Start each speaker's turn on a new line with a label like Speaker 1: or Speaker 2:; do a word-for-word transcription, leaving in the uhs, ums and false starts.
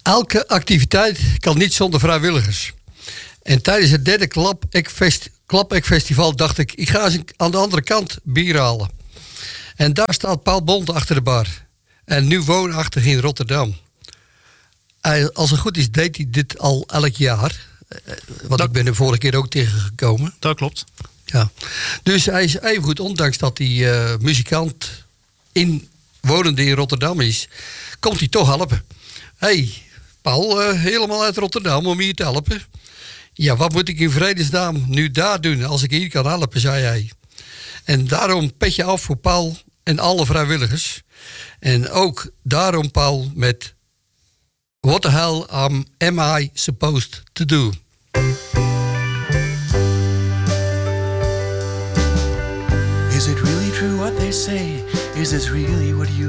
Speaker 1: Elke activiteit kan niet zonder vrijwilligers. En tijdens het derde Klapek-fest- Klapek-festival dacht ik... ik ga eens aan de andere kant bier halen. En daar staat Paul Bond achter de bar. En nu woonachtig in Rotterdam. Hij, als het goed is, deed hij dit al elk jaar. Want
Speaker 2: dat,
Speaker 1: ik ben er vorige keer ook tegengekomen.
Speaker 2: Dat klopt.
Speaker 1: Ja. Dus hij is even goed, ondanks dat hij uh, muzikant in, wonende in Rotterdam is... komt hij toch helpen. Hé, hey, Paul, uh, helemaal uit Rotterdam om hier te helpen. Ja, wat moet ik in vredesnaam nu daar doen als ik hier kan helpen, zei hij. En daarom petje af voor Paul en alle vrijwilligers. En ook daarom Paul met What the hell am, am I supposed to do?
Speaker 3: Is it really true what they say? Is this really what you